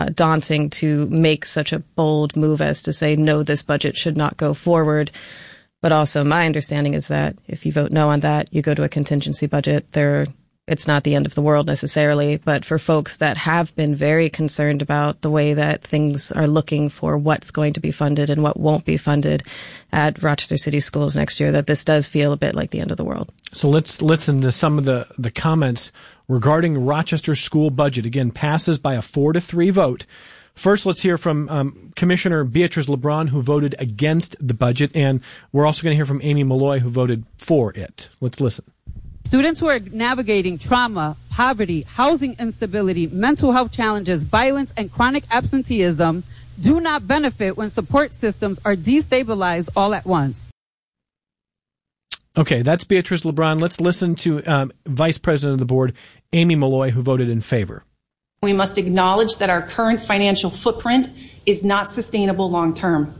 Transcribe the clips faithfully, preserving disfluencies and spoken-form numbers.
uh, daunting to make such a bold move as to say, no, this budget should not go forward. But also my understanding is that if you vote no on that, you go to a contingency budget. There, it's not the end of the world necessarily, but for folks that have been very concerned about the way that things are looking for what's going to be funded and what won't be funded at Rochester City Schools next year, that this does feel a bit like the end of the world. So let's listen to some of the, the comments regarding Rochester school budget. Again, passes by a four to three vote. First, let's hear from um, Commissioner Beatrice LeBron, who voted against the budget, and we're also going to hear from Amy Malloy, who voted for it. Let's listen. Students who are navigating trauma, poverty, housing instability, mental health challenges, violence, and chronic absenteeism do not benefit when support systems are destabilized all at once. Okay, that's Beatrice LeBron. Let's listen to um, Vice President of the Board, Amy Malloy, who voted in favor. We must acknowledge that our current financial footprint is not sustainable long term.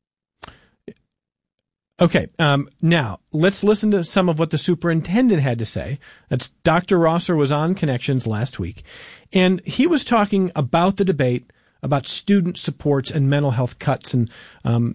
Okay, um, now let's listen to some of what the superintendent had to say. That's Doctor Rosser was on Connections last week, and he was talking about the debate about student supports and mental health cuts, and um,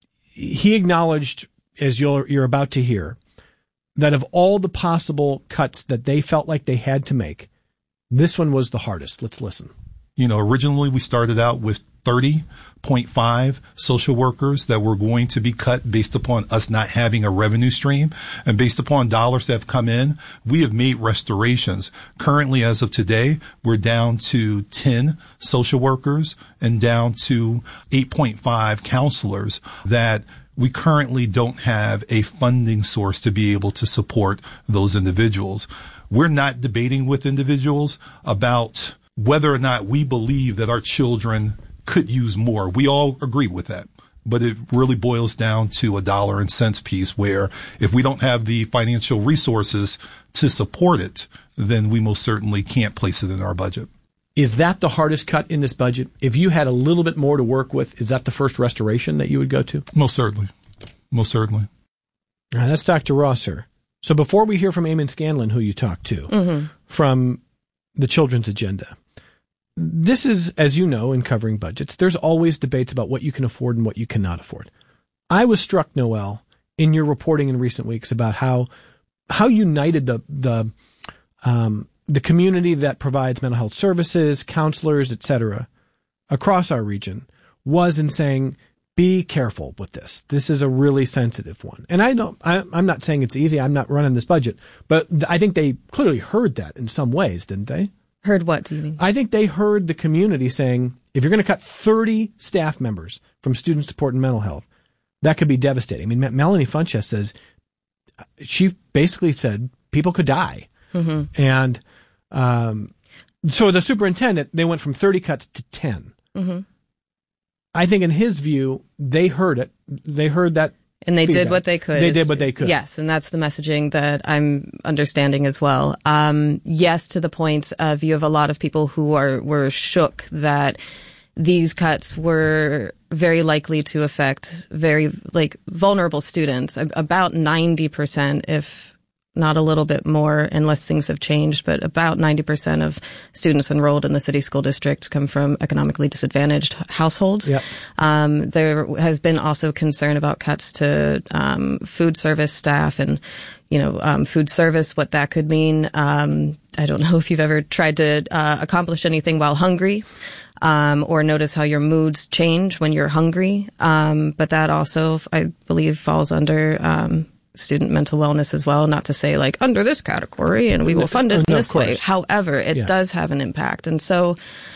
he acknowledged, as you're, you're about to hear, that of all the possible cuts that they felt like they had to make, this one was the hardest. Let's listen. You know, originally we started out with thirty point five social workers that were going to be cut based upon us not having a revenue stream. And based upon dollars that have come in, we have made restorations. Currently, as of today, we're down to ten social workers and down to eight point five counselors that we currently don't have a funding source to be able to support those individuals. We're not debating with individuals about whether or not we believe that our children could use more. We all agree with that. But it really boils down to a dollar and cents piece where if we don't have the financial resources to support it, then we most certainly can't place it in our budget. Is that the hardest cut in this budget? If you had a little bit more to work with, is that the first restoration that you would go to? Most certainly. Most certainly. All right, that's Doctor Rosser. So before we hear from Eamon Scanlon, who you talked to, mm-hmm. from the Children's Agenda, this is, as you know, in covering budgets, there's always debates about what you can afford and what you cannot afford. I was struck, Noel, in your reporting in recent weeks about how how united the the um, the community that provides mental health services, counselors, et cetera, across our region was in saying, be careful with this. This is a really sensitive one. And I don't, I, I'm not saying it's easy. I'm not running this budget, but I think they clearly heard that in some ways, didn't they? Heard what, do you mean? I think they heard the community saying, if you're going to cut thirty staff members from student support and mental health, that could be devastating. I mean, Melanie Funchess says, she basically said people could die. Mm-hmm. And um, so the superintendent, they went from thirty cuts to ten. Mm-hmm. I think in his view, they heard it. They heard that. And they feedback. did what they could. They did what they could. Yes, and that's the messaging that I'm understanding as well. Um, yes, to the point of you have a lot of people who are were shook that these cuts were very likely to affect very like vulnerable students. About ninety percent, if not a little bit more, unless things have changed, but about ninety percent of students enrolled in the city school district come from economically disadvantaged households. Yep. Um, there has been also concern about cuts to um, food service staff and, you know, um, food service, what that could mean. Um, I don't know if you've ever tried to uh, accomplish anything while hungry. Um, or notice how your moods change when you're hungry. Um, but that also, I believe, falls under um, student mental wellness as well. Not to say like under this category and we will fund it in no, this way. However, it yeah. does have an impact. And so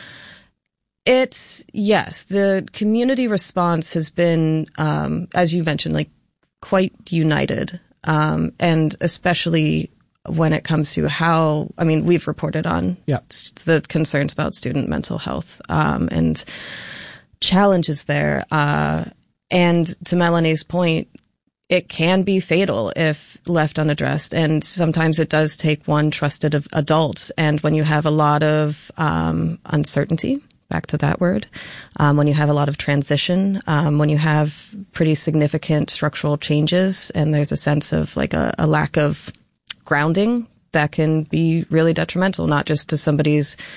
it's, yes, the community response has been, um, as you mentioned, like quite united. Um, and especially when it comes to how, I mean, we've reported on yeah. the concerns about student mental health um, and challenges there. Uh, and to Melanie's point, it can be fatal if left unaddressed. And sometimes it does take one trusted adult. And when you have a lot of um, uncertainty, back to that word, um, when you have a lot of transition, um, when you have pretty significant structural changes, and there's a sense of like a, a lack of grounding, that can be really detrimental, not just to somebody's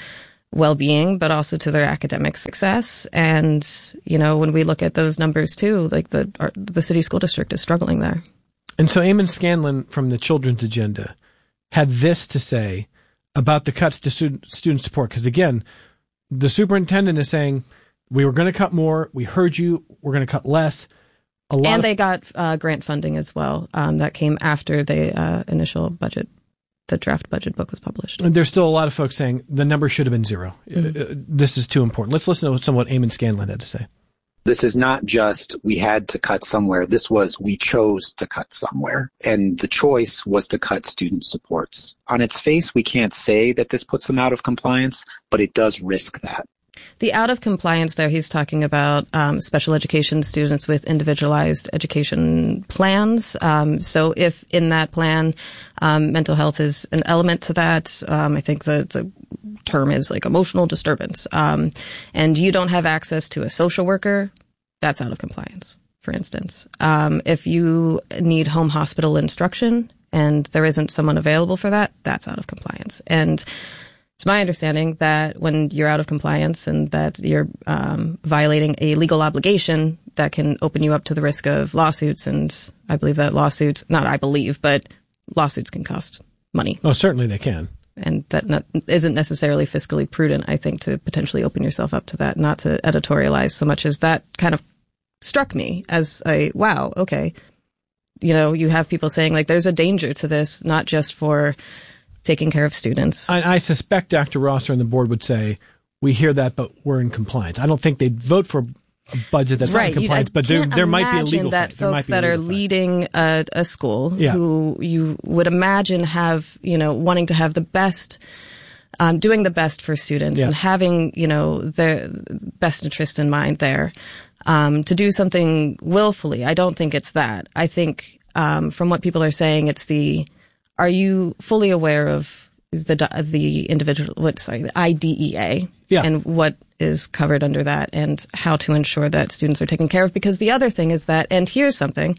well-being, but also to their academic success. And, you know, when we look at those numbers too, like the our, the city school district is struggling there. And so Eamon Scanlon from the Children's Agenda had this to say about the cuts to student, student support. Because again, the superintendent is saying, we were going to cut more. We heard you. We're going to cut less. A lot and of- they got uh, grant funding as well. Um, that came after the uh, initial budget, the draft budget book was published. And there's still a lot of folks saying the number should have been zero. Mm-hmm. Uh, this is too important. Let's listen to some of what Eamon Scanlon had to say. This is not just we had to cut somewhere. This was we chose to cut somewhere. And the choice was to cut student supports. On its face, we can't say that this puts them out of compliance, but it does risk that. The out of compliance there, he's talking about um, special education students with individualized education plans. Um, so if in that plan, um, mental health is an element to that, um, I think the, the term is like emotional disturbance, um, and you don't have access to a social worker, that's out of compliance, for instance. Um, if you need home hospital instruction and there isn't someone available for that, that's out of compliance. And it's my understanding that when you're out of compliance and that you're um, violating a legal obligation, that can open you up to the risk of lawsuits. And I believe that lawsuits, not I believe, but lawsuits can cost money. Oh, certainly they can. And that not, isn't necessarily fiscally prudent, I think, to potentially open yourself up to that, not to editorialize so much as that kind of struck me as a, wow, okay. You know, you have people saying like there's a danger to this, not just for taking care of students. I, I suspect Doctor Rosser and the board would say, we hear that, but we're in compliance. I don't think they'd vote for a budget that's right. not in compliance, you, but there there might be a legal that fight. There folks might be a that are legal fight. leading a, a school Yeah. who you would imagine have, you know, wanting to have the best, um, doing the best for students Yeah. and having, you know, their best interest in mind there, um, to do something willfully. I don't think it's that. I think, um, from what people are saying, it's the, are you fully aware of the the individual, what, sorry, the I D E A Yeah. and what is covered under that and how to ensure that students are taken care of? Because the other thing is that, and here's something,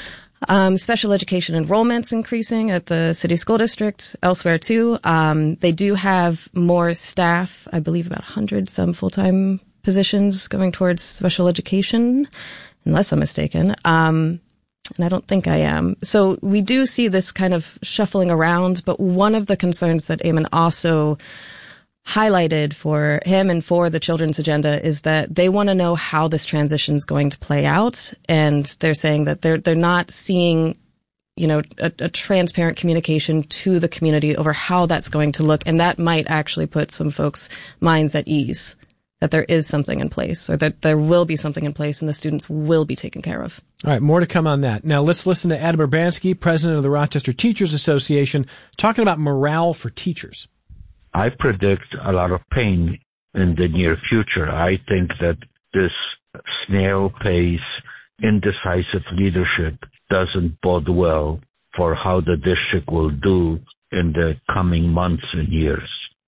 um, special education enrollment's increasing at the city school district, elsewhere too. Um, they do have more staff, I believe about one hundred some full-time positions going towards special education, unless I'm mistaken. Um, And I don't think I am. So we do see this kind of shuffling around, but one of the concerns that Eamon also highlighted for him and for the Children's Agenda is that they want to know how this transition is going to play out. And they're saying that they're, they're not seeing, you know, a, a transparent communication to the community over how that's going to look. And that might actually put some folks' minds at ease that there is something in place, or that there will be something in place and the students will be taken care of. All right, more to come on that. Now let's listen to Adam Urbanski, president of the Rochester Teachers Association, talking about morale for teachers. I predict a lot of pain in the near future. I think that this snail pace, indecisive leadership doesn't bode well for how the district will do in the coming months and years.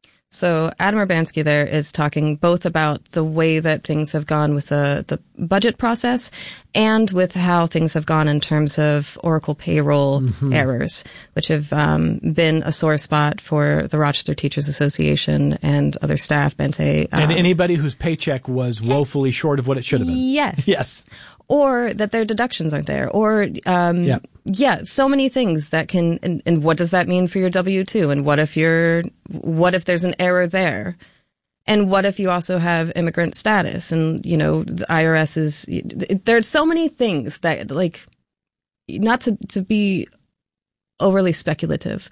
So Adam Urbanski there is talking both about the way that things have gone with the, the budget process and with how things have gone in terms of Oracle payroll mm-hmm. errors, which have um, been a sore spot for the Rochester Teachers Association and other staff, Bente. Um, and anybody whose paycheck was woefully short of what it should have been. Yes. Yes. Or that their deductions aren't there. Or, um, yeah. yeah, so many things that can, and, and what does that mean for your W two? And what if you're, what if there's an error there? And what if you also have immigrant status? And, you know, the I R S is, there's so many things that, like, not to, to be overly speculative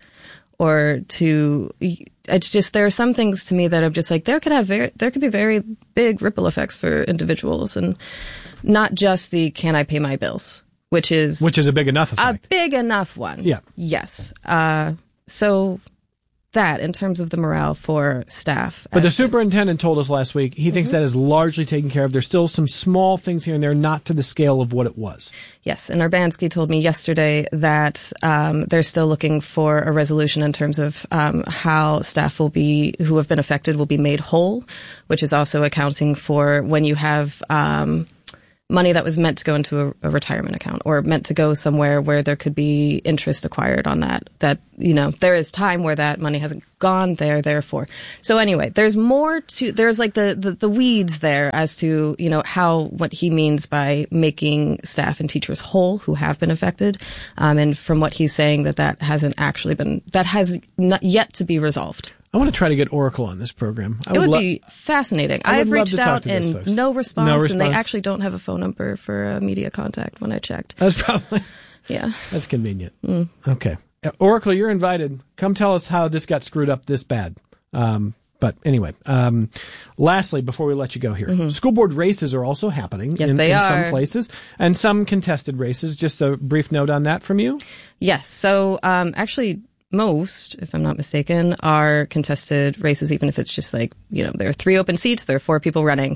or to, it's just, there are some things to me that I'm just like, there could have very, there could be very big ripple effects for individuals, and not just the can I pay my bills, which is which is a big enough effect. A big enough one. Yeah. Yes. Uh, so that in terms of the morale for staff. But the superintendent told us last week he thinks mm-hmm. that is largely taken care of. There's still some small things here and there, not to the scale of what it was. Yes, and Urbanski told me yesterday that um, they're still looking for a resolution in terms of um, how staff will be, who have been affected, will be made whole, which is also accounting for when you have um, money that was meant to go into a, a retirement account or meant to go somewhere where there could be interest acquired on that. That, you know, there is time where that money hasn't gone there, therefore. So anyway, there's more to, there's like the, the, the weeds there as to, you know, how, what he means by making staff and teachers whole who have been affected. Um, and from what he's saying that that hasn't actually been, that has not yet to be resolved. I want to try to get Oracle on this program. I it would, would lo- be fascinating. I would I've love reached to talk out to those and folks. no response, No response, and they actually don't have a phone number for a media contact when I checked. That's probably, yeah. That's convenient. Mm. Okay. Oracle, you're invited. Come tell us how this got screwed up this bad. Um, but anyway, um, lastly, before we let you go here, mm-hmm. school board races are also happening yes, in, they in are. some places, and some contested races. Just a brief note on that from you? Yes. So um, actually, most, if I'm not mistaken, are contested races, even if it's just like, you know, there are three open seats, there are four people running.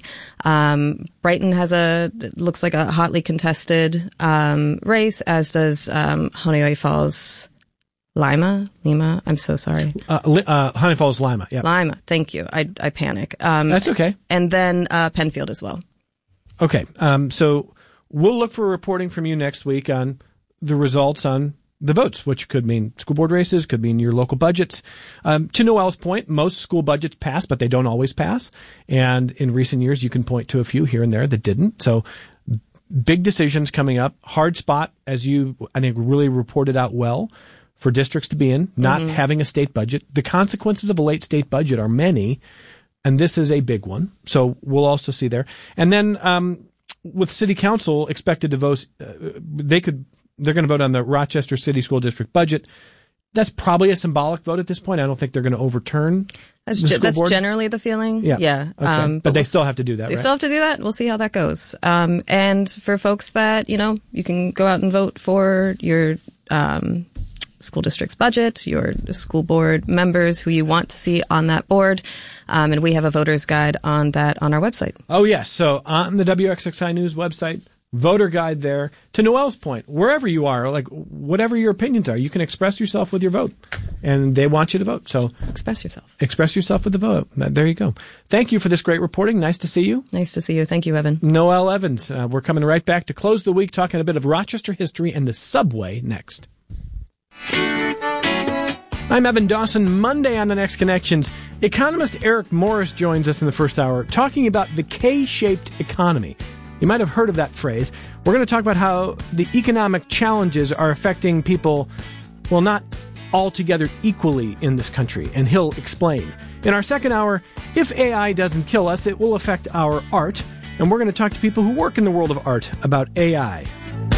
Um, Brighton has a, looks like a hotly contested um, race, as does um, Honeoye Falls. Lima? Lima? I'm so sorry. Uh, uh, Honey Falls, Lima. Yeah. Lima. Thank you. I, I panic. Um, That's okay. And then uh, Penfield as well. Okay. Um, so we'll look for reporting from you next week on the results on the votes, which could mean school board races, could mean your local budgets. Um, to Noelle's point, most school budgets pass, but they don't always pass. And in recent years, you can point to a few here and there that didn't. So big decisions coming up. Hard spot, as you, I think, really reported out well, for districts to be in, not mm-hmm. having a state budget. The consequences of a late state budget are many, and this is a big one. So we'll also see there. And then um, with city council expected to vote, uh, they could, they're going to vote on the Rochester City School District budget. That's probably a symbolic vote at this point. I don't think they're going to overturn That's, the ge- school that's board. generally the feeling. Yeah. Yeah. Okay. Um, but, but they we'll still have to do that, They right? still have to do that. We'll see how that goes. Um, and for folks that, you know, you can go out and vote for your um, school district's budget, your school board members who you want to see on that board. Um, and we have a voter's guide on that on our website. Oh, yes. So on the W X X I News website, voter guide there. To Noelle's point, wherever you are, like whatever your opinions are, you can express yourself with your vote. And they want you to vote. So express yourself. Express yourself with the vote. There you go. Thank you for this great reporting. Nice to see you. Nice to see you. Thank you, Evan. Noelle Evans. Uh, we're coming right back to close the week talking a bit of Rochester history and the subway next. I'm Evan Dawson. Monday on The Next Connections, economist Eric Morris joins us in the first hour talking about the K-shaped economy. You might have heard of that phrase. We're going to talk about how the economic challenges are affecting people, well, not altogether equally in this country, and he'll explain. In our second hour, if A I doesn't kill us, it will affect our art, and we're going to talk to people who work in the world of art about A I.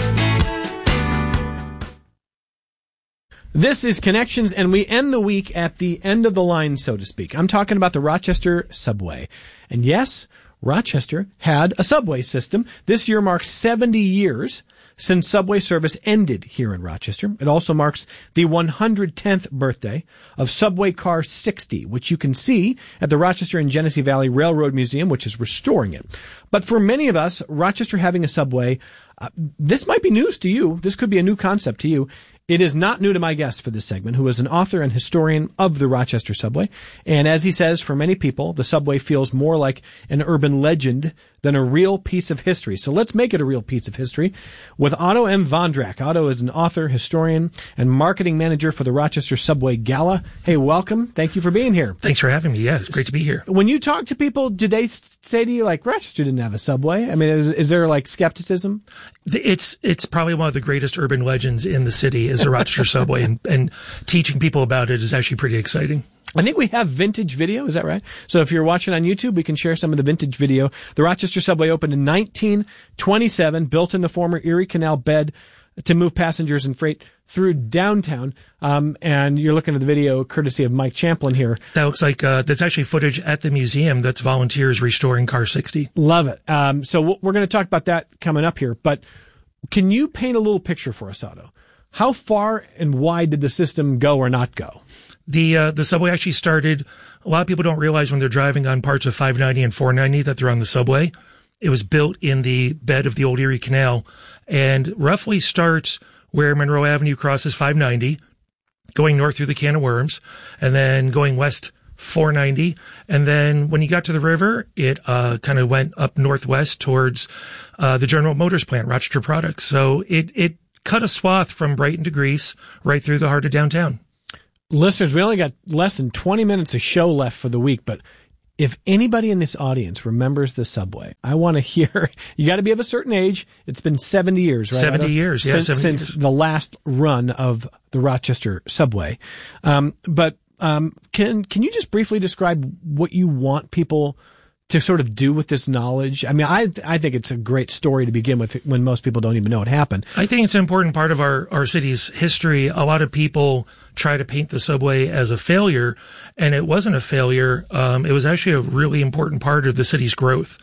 This is Connections, and we end the week at the end of the line, so to speak. I'm talking about the Rochester subway. And yes, Rochester had a subway system. This year marks seventy years since subway service ended here in Rochester. It also marks the one hundred tenth birthday of Subway Car sixty, which you can see at the Rochester and Genesee Valley Railroad Museum, which is restoring it. But for many of us, Rochester having a subway, uh, this might be news to you. This could be a new concept to you. It is not new to my guest for this segment, who is an author and historian of the Rochester subway. And as he says, for many people, the subway feels more like an urban legend than a real piece of history. So let's make it a real piece of history with Otto M. Vondrak. Otto is an author, historian, and marketing manager for the Rochester Subway Gala. Hey, welcome. Thank you for being here. Thanks for having me. Yeah, it's great to be here. When you talk to people, do they say to you, like, Rochester didn't have a subway? I mean, is, is there, like, skepticism? It's it's probably one of the greatest urban legends in the city is the Rochester subway, and, and teaching people about it is actually pretty exciting. I think we have vintage video. Is that right? So if you're watching on YouTube, we can share some of the vintage video. The Rochester subway opened in nineteen twenty-seven, built in the former Erie Canal bed to move passengers and freight through downtown. Um, and you're looking at the video courtesy of Mike Champlin here. That looks like, uh, that's actually footage at the museum. That's volunteers restoring Car sixty. Love it. Um, so we're going to talk about that coming up here. But can you paint a little picture for us, Otto? How far and wide did the system go or not go? The, uh, the subway actually started, a lot of people don't realize when they're driving on parts of five ninety and four ninety that they're on the subway. It was built in the bed of the old Erie Canal and roughly starts where Monroe Avenue crosses five ninety, going north through the Can of Worms, and then going west four ninety. And then when you got to the river, it, uh, kind of went up northwest towards, uh, the General Motors plant, Rochester Products. So it, it cut a swath from Brighton to Greece right through the heart of downtown. Listeners, we only got less than twenty minutes of show left for the week, but if anybody in this audience remembers the subway, I want to hear. You got to be of a certain age. It's been seventy years, right? seventy years, yeah. Since, seventy since years. the last run of the Rochester subway. Um, but um, can can you just briefly describe what you want people to sort of do with this knowledge? I mean, I I think it's a great story to begin with when most people don't even know it happened. I think it's an important part of our, our city's history. A lot of people try to paint the subway as a failure, and it wasn't a failure. Um, it was actually a really important part of the city's growth.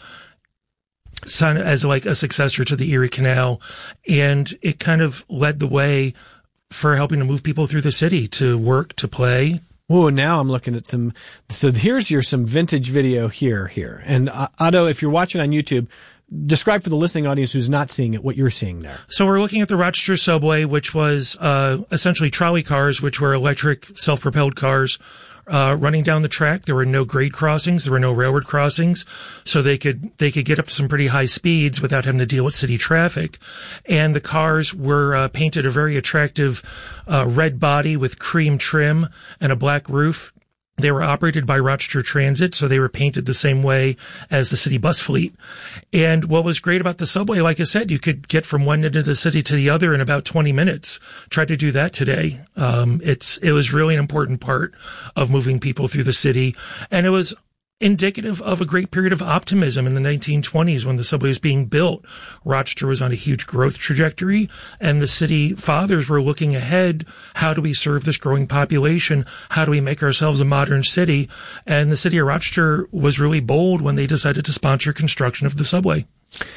As like a successor to the Erie Canal, and it kind of led the way for helping to move people through the city to work, to play. Oh, now I'm looking at some. So here's your some vintage video here, here. And uh, Otto, if you're watching on YouTube, describe for the listening audience who's not seeing it what you're seeing there. So we're looking at the Rochester subway, which was uh essentially trolley cars, which were electric self-propelled cars. Uh, running down the track. There were no grade crossings. There were no railroad crossings. So they could, they could get up to some pretty high speeds without having to deal with city traffic. And the cars were, uh, painted a very attractive, uh, red body with cream trim and a black roof. They were operated by Rochester Transit, so they were painted the same way as the city bus fleet. And what was great about the subway, like I said, you could get from one end of the city to the other in about twenty minutes. Try to do that today. Um, it's, it was really an important part of moving people through the city. And it was indicative of a great period of optimism in the nineteen twenties when the subway was being built. Rochester was on a huge growth trajectory, and the city fathers were looking ahead. How do we serve this growing population? How do we make ourselves a modern city? And the city of Rochester was really bold when they decided to sponsor construction of the subway.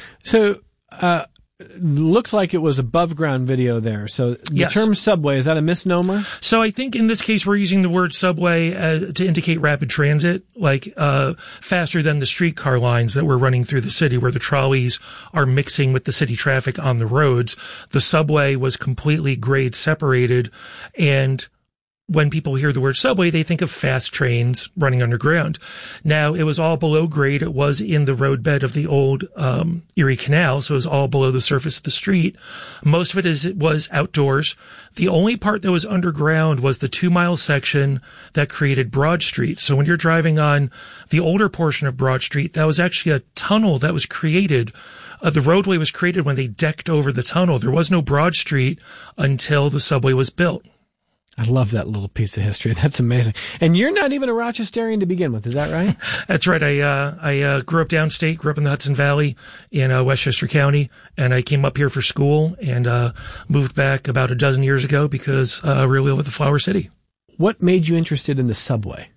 So, uh, looks like it was above ground video there. So the Yes. term subway, is that a misnomer? So I think in this case, we're using the word subway as, to indicate rapid transit, like, uh, faster than the streetcar lines that were running through the city where the trolleys are mixing with the city traffic on the roads. The subway was completely grade separated, and when people hear the word subway, they think of fast trains running underground. Now, it was all below grade. It was in the roadbed of the old um, Erie Canal, so it was all below the surface of the street. Most of it is was outdoors. The only part that was underground was the two-mile section that created Broad Street. So when you're driving on the older portion of Broad Street, that was actually a tunnel that was created. Uh, the roadway was created when they decked over the tunnel. There was no Broad Street until the subway was built. I love that little piece of history. That's amazing. And you're not even a Rochesterian to begin with, is that right? That's right. I uh, I uh, grew up downstate, grew up in the Hudson Valley in uh, Westchester County, and I came up here for school and uh, moved back about a dozen years ago because uh, I really live at the Flower City. What made you interested in the subway?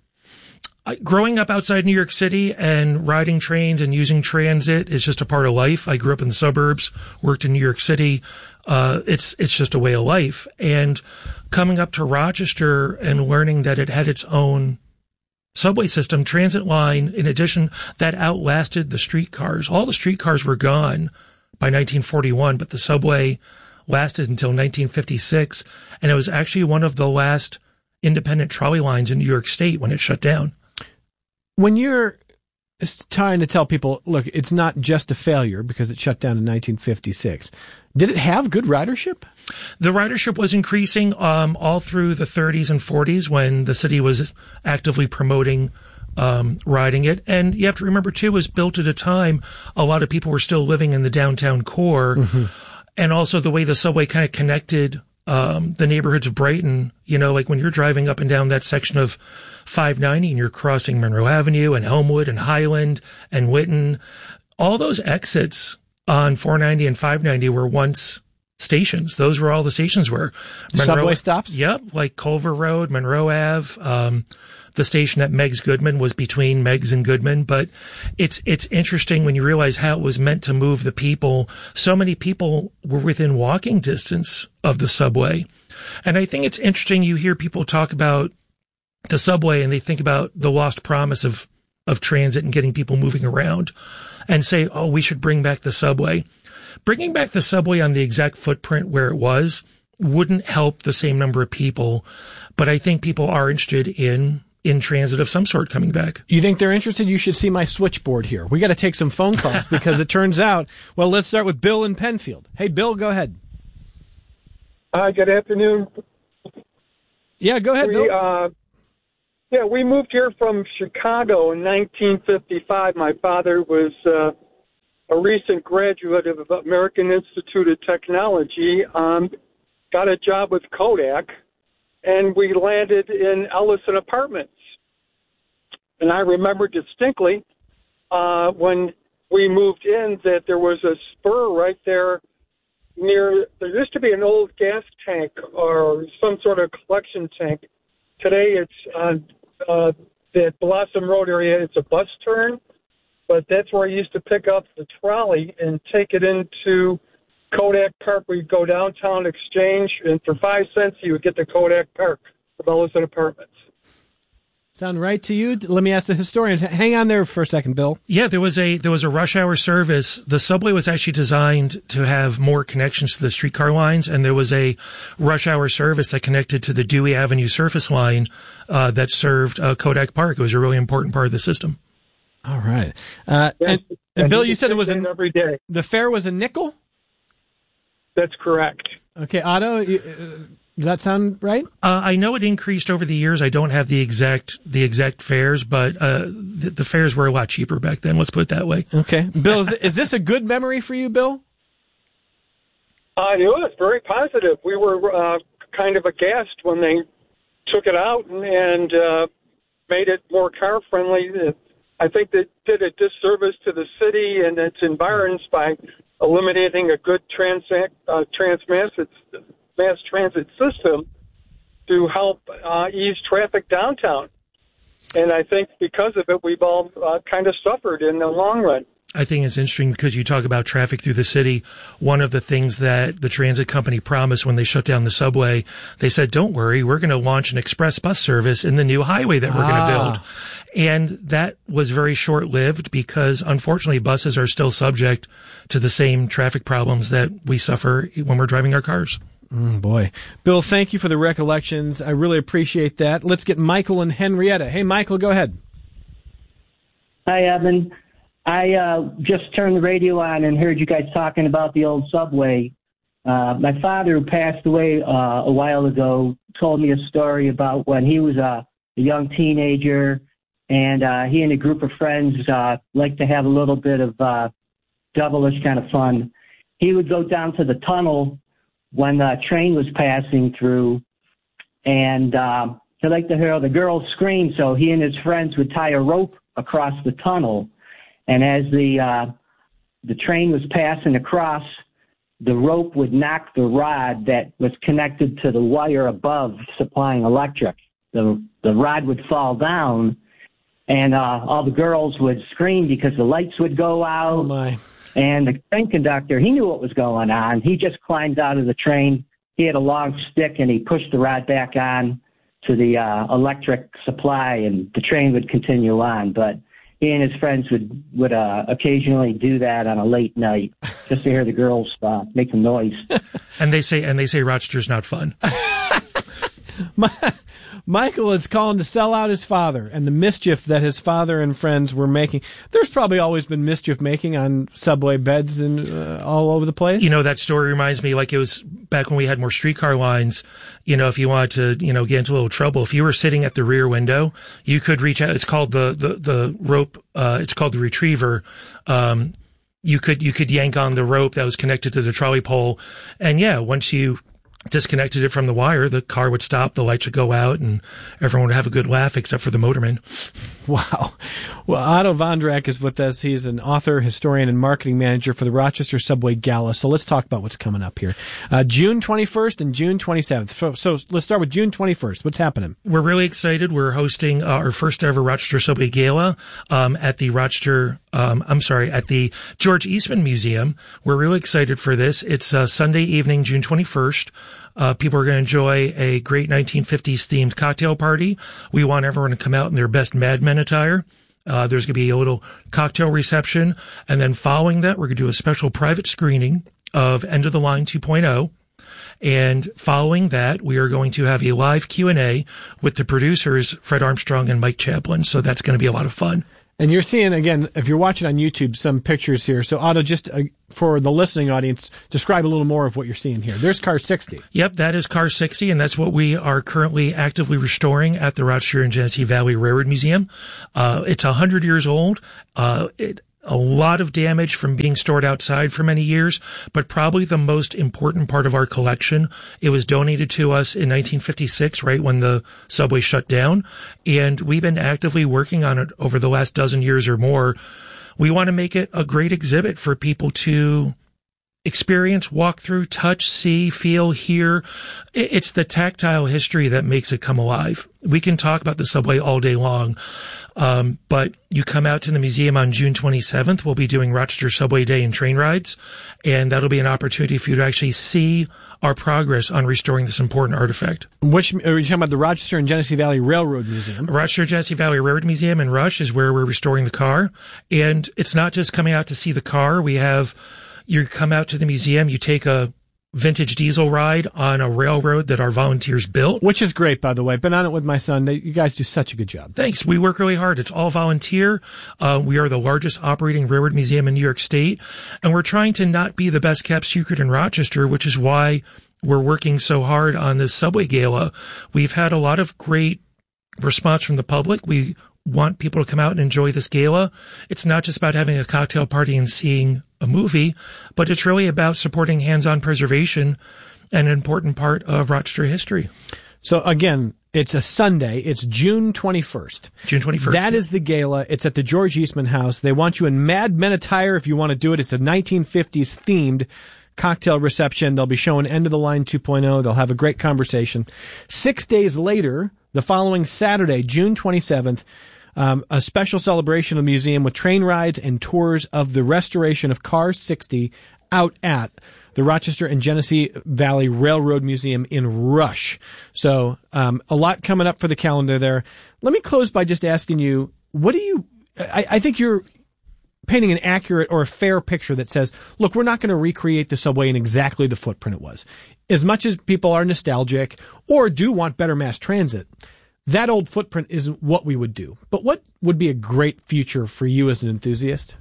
I, growing up outside New York City and riding trains and using transit is just a part of life. I grew up in the suburbs, worked in New York City. Uh, it's, it's just a way of life. And coming up to Rochester and learning that it had its own subway system, transit line, in addition, that outlasted the streetcars. All the streetcars were gone by nineteen forty-one, but the subway lasted until nineteen fifty-six. And it was actually one of the last independent trolley lines in New York State when it shut down. When you're trying to tell people, look, it's not just a failure because it shut down in nineteen fifty-six, did it have good ridership? The ridership was increasing um, all through the thirties and forties when the city was actively promoting um, riding it. And you have to remember, too, it was built at a time a lot of people were still living in the downtown core. Mm-hmm. And also the way the subway kind of connected um, the neighborhoods of Brighton, you know, like when you're driving up and down that section of five ninety and you're crossing Monroe Avenue and Elmwood and Highland and Whitten, all those exits on four ninety and five ninety were once stations. Those were all the stations were. Monroe, subway stops? Yep, like Culver Road, Monroe Ave. Um, the station at Meigs Goodman was between Meigs and Goodman. But it's it's interesting when you realize how it was meant to move the people. So many people were within walking distance of the subway. And I think it's interesting you hear people talk about the subway and they think about the lost promise of, of transit and getting people moving around and say, oh, we should bring back the subway. Bringing back the subway on the exact footprint where it was wouldn't help the same number of people, but I think people are interested in in transit of some sort coming back. You think they're interested? You should see my switchboard here. We got to take some phone calls because it turns out, well, let's start with Bill in Penfield. Hey, Bill, go ahead. Hi, good afternoon. Yeah, go ahead, we, Bill. Uh, yeah, we moved here from Chicago in nineteen fifty-five. My father was uh, a recent graduate of American Institute of Technology, um, got a job with Kodak, and we landed in Ellison Apartments. And I remember distinctly uh, when we moved in that there was a spur right there near, there used to be an old gas tank or some sort of collection tank. Today it's on uh, that Blossom Road area, it's a bus turn, but that's where I used to pick up the trolley and take it into Kodak Park. We'd go downtown Exchange, and for five cents you would get to Kodak Park from Ellison Apartments. Sound right to you? Let me ask the historian. Hang on there for a second, Bill. Yeah, there was a there was a rush hour service. The subway was actually designed to have more connections to the streetcar lines, and there was a rush hour service that connected to the Dewey Avenue surface line uh, that served uh, Kodak Park. It was a really important part of the system. All right. Uh, Yes, and, and, and Bill, you you said it was in an, every day. the fare was a nickel? That's correct. Okay, Otto, you, uh, does that sound right? Uh, I know it increased over the years. I don't have the exact the exact fares, but uh, the, the fares were a lot cheaper back then. Let's put it that way. Okay, Bill, is, is this a good memory for you, Bill? Uh, it was very positive. We were uh, kind of aghast when they took it out and, and uh, made it more car friendly. I think they did a disservice to the city and its environs by eliminating a good trans uh, transmass mass transit system to help uh, ease traffic downtown. And I think because of it, we've all uh, kind of suffered in the long run. I think it's interesting because you talk about traffic through the city. One of the things that the transit company promised when they shut down the subway, they said, don't worry, we're going to launch an express bus service in the new highway that we're Ah. going to build. And that was very short-lived because, unfortunately, buses are still subject to the same traffic problems that we suffer when we're driving our cars. Mm, boy. Bill, thank you for the recollections. I really appreciate that. Let's get Michael and Henrietta. Hey, Michael, go ahead. Hi, Evan. I uh, just turned the radio on and heard you guys talking about the old subway. Uh, my father, who passed away uh, a while ago, told me a story about when he was a, a young teenager, and uh, he and a group of friends uh, liked to have a little bit of uh, devilish kind of fun. He would go down to the tunnel when the train was passing through, and uh, he liked to hear the girls scream, so he and his friends would tie a rope across the tunnel. And as the uh, the train was passing across, the rope would knock the rod that was connected to the wire above supplying electric. The the rod would fall down, and uh, all the girls would scream because the lights would go out. Oh, my. And the train conductor, he knew what was going on. He just climbed out of the train. He had a long stick, and he pushed the rod back on to the uh, electric supply, and the train would continue on. But he and his friends would would uh, occasionally do that on a late night, just to hear the girls uh, make some noise. And they say, and they say Rochester's not fun. My, Michael is calling to sell out his father and the mischief that his father and friends were making. There's probably always been mischief making on subway beds and uh, all over the place. You know, that story reminds me like it was back when we had more streetcar lines. You know, if you wanted to, you know, get into a little trouble, if you were sitting at the rear window, you could reach out. It's called the, the, the rope. Uh, it's called the retriever. Um, you could, you could yank on the rope that was connected to the trolley pole. And yeah, once you disconnected it from the wire, the car would stop, the lights would go out, and everyone would have a good laugh except for the motorman. Wow. Well, Otto Vondrak is with us. He's an author, historian, and marketing manager for the Rochester Subway Gala. So let's talk about what's coming up here. Uh, June twenty-first and June twenty-seventh. So, so let's start with June twenty-first. What's happening? We're really excited. We're hosting uh, our first ever Rochester Subway Gala um, at the Rochester, um, I'm sorry, at the George Eastman Museum. We're really excited for this. It's uh, Sunday evening, June twenty-first. Uh, people are going to enjoy a great nineteen fifties themed cocktail party. We want everyone to come out in their best Mad Men attire. Uh, there's going to be a little cocktail reception. And then following that, we're going to do a special private screening of End of the Line two point oh. And following that, we are going to have a live Q and A with the producers, Fred Armstrong and Mike Chaplin. So that's going to be a lot of fun. And you're seeing, again, if you're watching on YouTube, some pictures here. So, Otto, just uh, for the listening audience, describe a little more of what you're seeing here. There's Car sixty. Yep, that is Car sixty, and that's what we are currently actively restoring at the Rochester and Genesee Valley Railroad Museum. Uh, it's one hundred years old. Uh, it A lot of damage from being stored outside for many years, but probably the most important part of our collection. It was donated to us in nineteen fifty-six, right when the subway shut down, and we've been actively working on it over the last dozen years or more. We want to make it a great exhibit for people to experience, walk through, touch, see, feel, hear. It's the tactile history that makes it come alive. We can talk about the subway all day long, um, but you come out to the museum on June twenty-seventh. We'll be doing Rochester Subway Day and train rides, and that'll be an opportunity for you to actually see our progress on restoring this important artifact. Which, are you talking about the Rochester and Genesee Valley Railroad Museum? Rochester Genesee Valley Railroad Museum in Rush is where we're restoring the car, and it's not just coming out to see the car. We have You come out to the museum, you take a vintage diesel ride on a railroad that our volunteers built. Which is great, by the way. I've been on it with my son. They, you guys do such a good job. Thanks. We work really hard. It's all volunteer. Uh, we are the largest operating railroad museum in New York State, and we're trying to not be the best kept secret in Rochester, which is why we're working so hard on this subway gala. We've had a lot of great response from the public. We want people to come out and enjoy this gala. It's not just about having a cocktail party and seeing a movie, but it's really about supporting hands-on preservation, an important part of Rochester history. So again, it's a Sunday. It's June twenty-first. June twenty-first. That is the gala. It's at the George Eastman House. They want you in Mad Men attire if you want to do it. It's a nineteen fifties themed cocktail reception. They'll be showing End of the Line two point oh. They'll have a great conversation. Six days later, the following Saturday, June twenty-seventh, Um, a special celebration of the museum with train rides and tours of the restoration of Car sixty out at the Rochester and Genesee Valley Railroad Museum in Rush. So um, a lot coming up for the calendar there. Let me close by just asking you, what do you, I, I think you're painting an accurate or a fair picture that says, look, we're not going to recreate the subway in exactly the footprint it was. As much as people are nostalgic or do want better mass transit, that old footprint is what we would do. But what would be a great future for you as an enthusiast?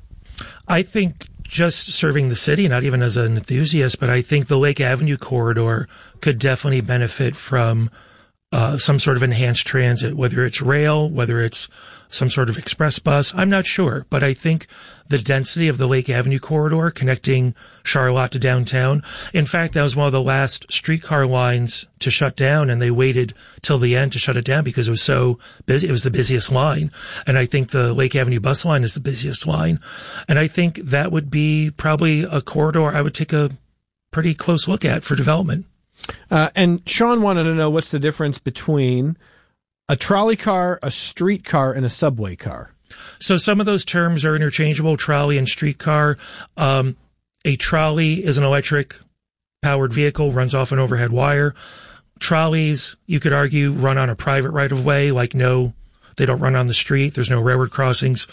I think just serving the city, not even as an enthusiast, but I think the Lake Avenue corridor could definitely benefit from uh, some sort of enhanced transit, whether it's rail, whether it's some sort of express bus. I'm not sure, but I think the density of the Lake Avenue corridor connecting Charlotte to downtown. In fact, that was one of the last streetcar lines to shut down, and they waited till the end to shut it down because it was so busy. It was the busiest line. And I think the Lake Avenue bus line is the busiest line. And I think that would be probably a corridor I would take a pretty close look at for development. Uh, and Sean wanted to know what's the difference between a trolley car, a streetcar, and a subway car. So some of those terms are interchangeable, trolley and streetcar. Um, a trolley is an electric powered vehicle, runs off an overhead wire. Trolleys, you could argue, run on a private right of way, like no, they don't run on the street. There's no railroad crossings.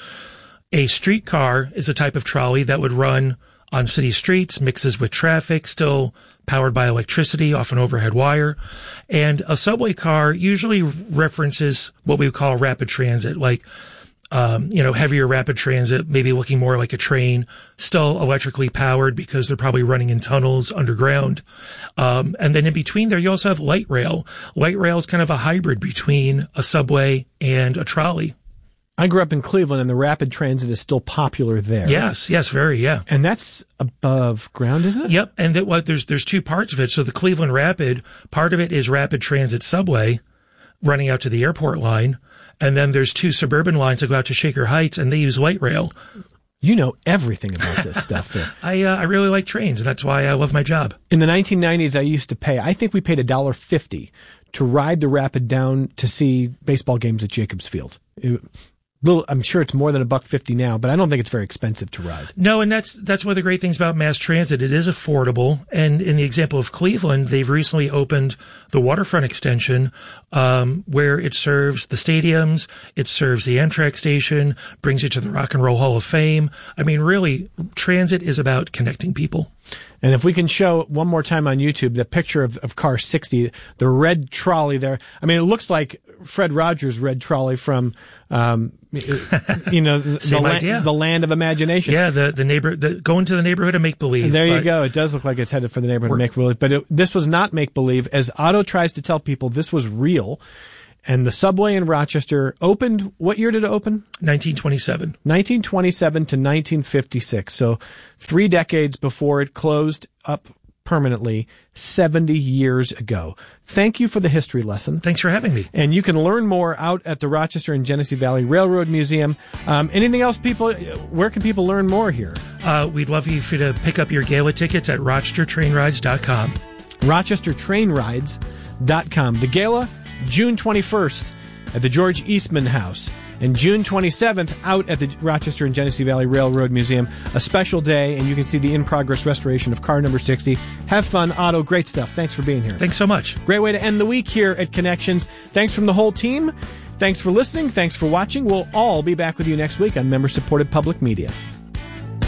A streetcar is a type of trolley that would run on city streets, mixes with traffic, still powered by electricity off an overhead wire. And a subway car usually references what we would call rapid transit, like, um, you know, heavier rapid transit, maybe looking more like a train, still electrically powered because they're probably running in tunnels underground. Um, and then in between there, you also have light rail. Light rail is kind of a hybrid between a subway and a trolley. I grew up in Cleveland, and the rapid transit is still popular there. Yes, yes, very, yeah. And that's above ground, isn't it? Yep, and that, well, there's there's two parts of it. So the Cleveland Rapid, part of it is rapid transit subway running out to the airport line, and then there's two suburban lines that go out to Shaker Heights, and they use light rail. You know everything about this stuff there. I uh, I really like trains, and that's why I love my job. In the nineteen nineties, I used to pay, I think we paid one dollar fifty to ride the Rapid down to see baseball games at Jacobs Field. It, Little, I'm sure it's more than a buck fifty now, but I don't think it's very expensive to ride. No, and that's that's one of the great things about mass transit. It is affordable, and in the example of Cleveland, they've recently opened the waterfront extension, um, where it serves the stadiums, it serves the Amtrak station, brings you to the Rock and Roll Hall of Fame. I mean, really, transit is about connecting people. And if we can show one more time on YouTube the picture of, of car sixty, the red trolley there. I mean, it looks like Fred Rogers' red trolley from, um, you know, the, Same la- idea. the land of imagination. Yeah, the the neighbor, the, going to the neighborhood of make believe. There you go. It does look like it's headed for the neighborhood of make believe, but it, this was not make believe. As Otto tries to tell people, this was real. And the subway in Rochester opened, what year did it open? nineteen twenty-seven. nineteen twenty-seven to nineteen fifty-six. So three decades before it closed up permanently seventy years ago. Thank you for the history lesson. Thanks for having me. And you can learn more out at the Rochester and Genesee Valley Railroad Museum. Um, anything else, people? Where can people learn more here? Uh, we'd love you for to pick up your gala tickets at rochester train rides dot com. rochester train rides dot com. The gala, June twenty-first at the George Eastman House, and June twenty-seventh out at the Rochester and Genesee Valley Railroad Museum. A special day, and you can see the in-progress restoration of car number sixty. Have fun, Otto. Great stuff. Thanks for being here. Thanks so much. Great way to end the week here at Connections. Thanks from the whole team. Thanks for listening. Thanks for watching. We'll all be back with you next week on member-supported public media.